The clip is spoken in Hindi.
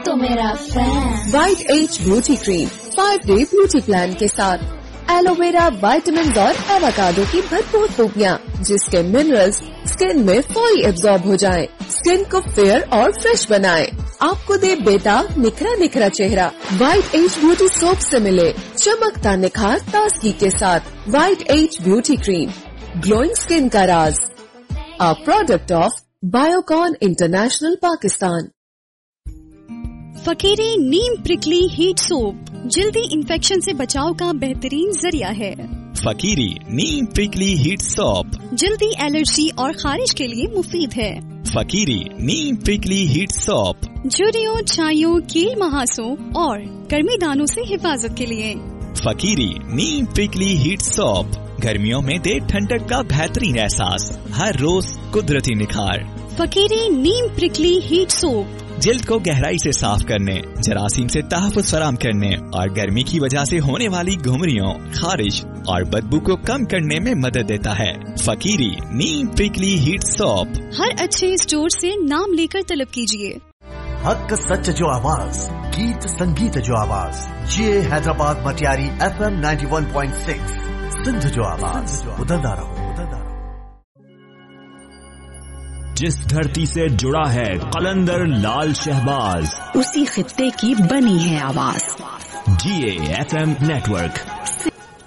तो मेरा fan. White as beauty cream 5-day beauty plan के साथ एलोवेरा, विटामिन और एवोकाडो की भरपूर खूबियाँ, जिसके मिनरल्स स्किन में फौरी एब्जॉर्ब हो जाएं, स्किन को फेयर और फ्रेश बनाएं, आपको दे बेताब निखरा निखरा चेहरा। वाइट एज ब्यूटी सोप से मिले चमकता निखार ताजगी के साथ। White as beauty cream, glowing skin का राज। A product of Biocon international Pakistan. फकीरी Neem prickly heat soap जल्दी इन्फेक्शन से बचाव का बेहतरीन जरिया है। फकीरी नीम प्रिकली हीट सोप जल्दी एलर्जी और खारिश के लिए मुफीद है। फकीरी नीम प्रिकली हीट सोप झुर्रियों, छाइयों, कील महासों और गर्मी दानों से हिफाजत के लिए। फकीरी नीम प्रिकली हीट सोप गर्मियों में दे ठंडक का बेहतरीन एहसास, हर रोज कुदरती निखार। फकीरी नीम प्रिकली हीट सोप जिल्द को गहराई से साफ करने, जरासीम से तहफ़्फ़ुज़ फराहम करने और गर्मी की वजह से होने वाली घुमरियों, खारिश और बदबू को कम करने में मदद देता है। फकीरी नीम प्रिकली हीट सोप हर अच्छे स्टोर से नाम लेकर तलब कीजिए। हक सच जो आवाज, गीत संगीत जो आवाज, ये हैदराबाद मटियारी FM 91.6 सिंध जो आवाज। उधरदा रहो। जिस धरती से जुड़ा है कलंदर लाल शहबाज, उसी खित्ते की बनी है आवाज। GAFM network.